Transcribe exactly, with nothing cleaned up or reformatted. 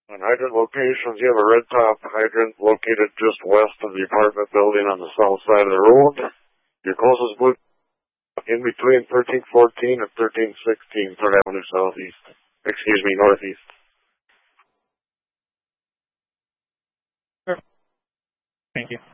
On hydrant locations, you have a red top hydrant located just west of the apartment building on the south side of the road. Your closest blue in between thirteen fourteen and thirteen sixteen Third Avenue Southeast. Excuse me, Northeast. Thank you.